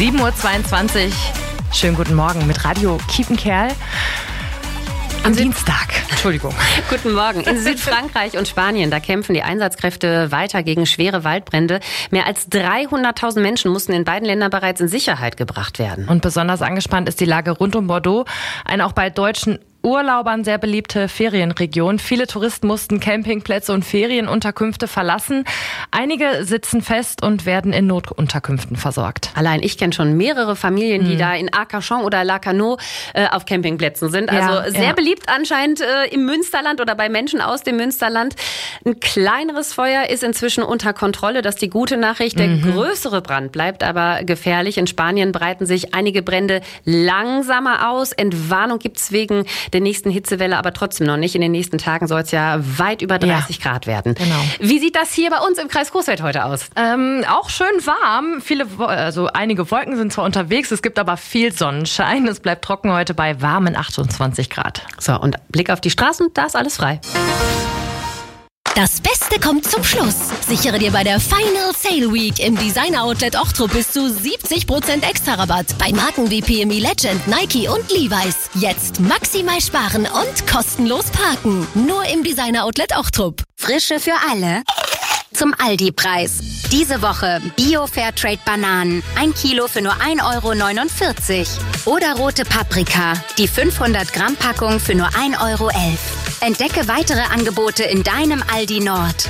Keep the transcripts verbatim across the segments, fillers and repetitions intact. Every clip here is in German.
sieben Uhr zweiundzwanzig. Schönen guten Morgen mit Radio Kiepenkerl. Am Dienstag. Entschuldigung. Guten Morgen. In Südfrankreich und Spanien, da kämpfen die Einsatzkräfte weiter gegen schwere Waldbrände. Mehr als dreihunderttausend Menschen mussten in beiden Ländern bereits in Sicherheit gebracht werden. Und besonders angespannt ist die Lage rund um Bordeaux, eine auch bei deutschen Urlaubern sehr beliebte Ferienregion. Viele Touristen mussten Campingplätze und Ferienunterkünfte verlassen. Einige sitzen fest und werden in Notunterkünften versorgt. Allein ich kenne schon mehrere Familien, die hm. da in Arcachon oder Lacanau äh, auf Campingplätzen sind. Also ja, sehr ja. beliebt anscheinend äh, im Münsterland oder bei Menschen aus dem Münsterland. Ein kleineres Feuer ist inzwischen unter Kontrolle. Das ist die gute Nachricht. Der mhm. größere Brand bleibt aber gefährlich. In Spanien breiten sich einige Brände langsamer aus. Entwarnung gibt's wegen der nächsten Hitzewelle, aber trotzdem noch nicht. In den nächsten Tagen soll es ja weit über dreißig ja, Grad werden. Genau. Wie sieht das hier bei uns im Kreis Coesfeld heute aus? Ähm, auch schön warm. Viele, also einige Wolken sind zwar unterwegs, es gibt aber viel Sonnenschein. Es bleibt trocken heute bei warmen achtundzwanzig Grad. So, und Blick auf die Straßen, da ist alles frei. Das Beste kommt zum Schluss. Sichere dir bei der Final Sale Week im Designer Outlet Ochtrup bis zu siebzig Prozent extra Rabatt bei Marken wie P M I Legend, Nike und Levi's. Jetzt maximal sparen und kostenlos parken. Nur im Designer Outlet Ochtrup. Frische für alle. Zum Aldi-Preis. Diese Woche Bio Fairtrade Bananen. Ein Kilo für nur ein Euro neunundvierzig. Oder rote Paprika. Die fünfhundert Gramm Packung für nur ein Euro elf. Entdecke weitere Angebote in deinem Aldi Nord.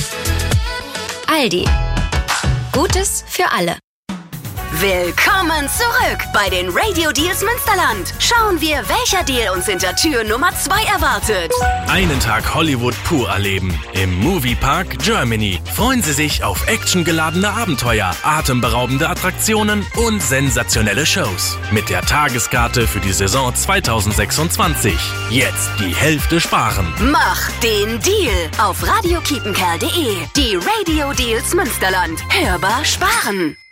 Aldi. Gutes für alle. Willkommen zurück bei den Radio Deals Münsterland. Schauen wir, welcher Deal uns hinter Tür Nummer zwei erwartet. Einen Tag Hollywood pur erleben. Im Moviepark Germany. Freuen Sie sich auf actiongeladene Abenteuer, atemberaubende Attraktionen und sensationelle Shows. Mit der Tageskarte für die Saison zweitausendsechsundzwanzig. Jetzt die Hälfte sparen. Mach den Deal auf radio kiepenkerl punkt de. Die Radio Deals Münsterland. Hörbar sparen.